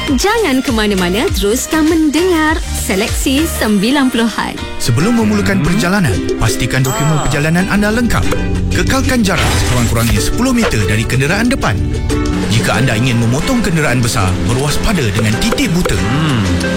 Jangan ke mana-mana, teruskan mendengar Seleksi 90-an. Sebelum memulakan perjalanan, pastikan dokumen perjalanan anda lengkap. Kekalkan jarak sekurang-kurangnya 10 meter dari kenderaan depan. Jika anda ingin memotong kenderaan besar, berwaspada dengan titik buta.